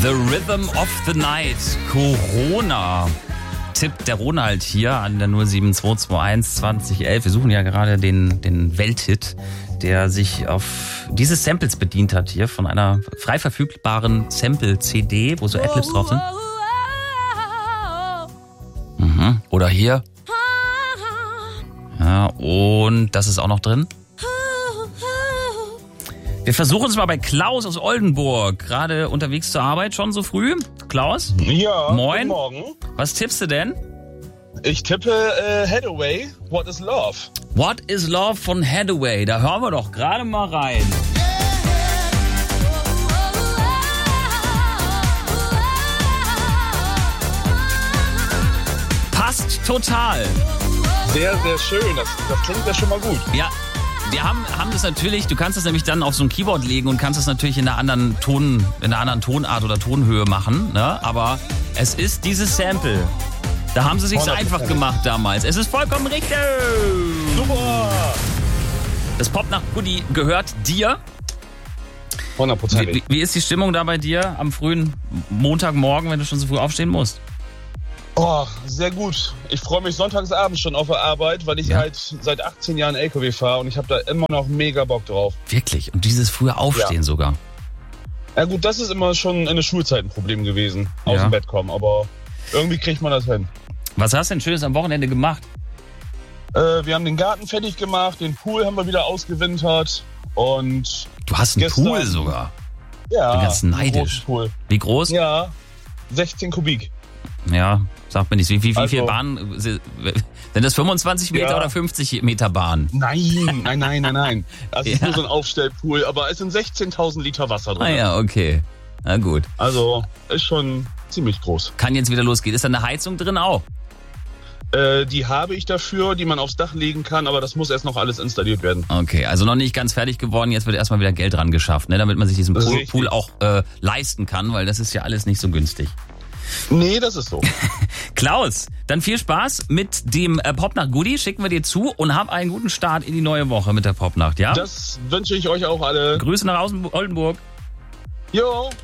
The Rhythm of the Night. Corona. Tipp der Ronald hier an der 07221 2011. Wir suchen ja gerade den Welthit, der sich auf diese Samples bedient hat hier von einer frei verfügbaren Sample-CD, wo so Adlibs drauf sind. Mhm. Oder hier. Ja, und das ist auch noch drin. Wir versuchen es mal bei Klaus aus Oldenburg. Gerade unterwegs zur Arbeit, schon so früh. Klaus? Ja, moin. Guten Morgen. Was tippst du denn? Ich tippe Hathaway, What is Love? What is Love von Hathaway. Da hören wir doch gerade mal rein. Passt total. Sehr, sehr schön. Das klingt ja schon mal gut. Ja, wir haben das natürlich, du kannst das nämlich dann auf so ein Keyboard legen und kannst das natürlich in einer anderen Tonart oder Tonhöhe machen, ne? Aber es ist dieses Sample. Da haben sie sich's einfach gemacht damals. Es ist vollkommen richtig. Super. Das Popnacht-Goodie gehört dir. 100%. Wie ist die Stimmung da bei dir am frühen Montagmorgen, wenn du schon so früh aufstehen musst? Oh, sehr gut. Ich freue mich sonntagsabends schon auf der Arbeit, weil ich halt seit 18 Jahren LKW fahre und ich habe da immer noch mega Bock drauf. Wirklich? Und dieses frühe Aufstehen sogar? Ja gut, das ist immer schon in der Schulzeit ein Problem gewesen, aus dem Bett kommen, aber irgendwie kriegt man das hin. Was hast du denn Schönes am Wochenende gemacht? Wir haben den Garten fertig gemacht, den Pool haben wir wieder ausgewintert und... Du hast einen Pool sogar? Ja, ich bin ganz neidisch. Pool. Wie groß? Ja, 16 Kubik. Ja, sagt mir nicht. Wie viel Bahn? Sind das 25 Meter oder 50 Meter Bahn? Nein. Das ist nur so ein Aufstellpool, aber es sind 16.000 Liter Wasser drin. Ah ja, okay. Na gut. Also, ist schon ziemlich groß. Kann jetzt wieder losgehen. Ist da eine Heizung drin auch? Die habe ich dafür, die man aufs Dach legen kann, aber das muss erst noch alles installiert werden. Okay, also noch nicht ganz fertig geworden. Jetzt wird erstmal wieder Geld dran geschafft, ne, damit man sich diesen Pool auch leisten kann, weil das ist ja alles nicht so günstig. Nee, das ist so. Klaus, dann viel Spaß mit dem Popnacht-Goodie. Schicken wir dir zu und hab einen guten Start in die neue Woche mit der Popnacht, ja? Das wünsche ich euch auch alle. Grüße nach Oldenburg. Jo.